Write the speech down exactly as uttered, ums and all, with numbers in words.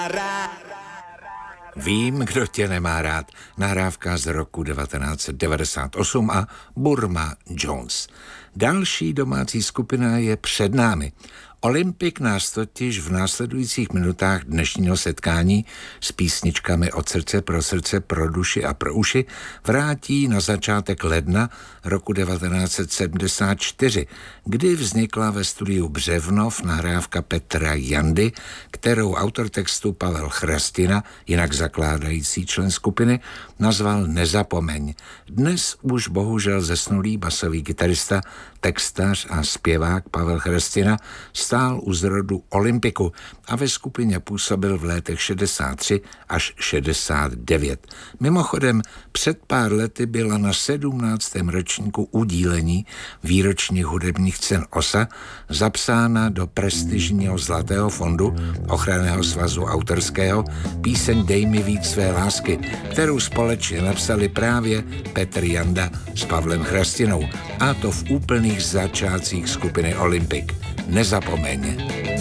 Vím, kdo tě nemá rád. Nahrávka z roku devatenáct set devadesát osm a Burma Jones. Další domácí skupina je před námi. Olympik nás totiž v následujících minutách dnešního setkání s písničkami Od srdce pro srdce, pro duši a pro uši vrátí na začátek ledna roku devatenáct set sedmdesát čtyři, kdy vznikla ve studiu Břevnov nahrávka Petra Jandy, kterou autor textu Pavel Chrastina, jinak zakládající člen skupiny, nazval Nezapomeň. Dnes už bohužel zesnulý basový kytarista, textař a zpěvák Pavel Chrastina stál u zrodu Olympiku a ve skupině působil v letech šedesát tři až šedesát devět. Mimochodem, před pár lety byla na sedmnáctém ročníku udílení výročních hudebních cen O S A zapsána do prestižního Zlatého fondu Ochranného svazu autorského píseň Dej mi víc své lásky, kterou společně napsali právě Petr Janda s Pavlem Chrastinou, a to v úplných začátcích skupiny Olympik. Nezapomeň.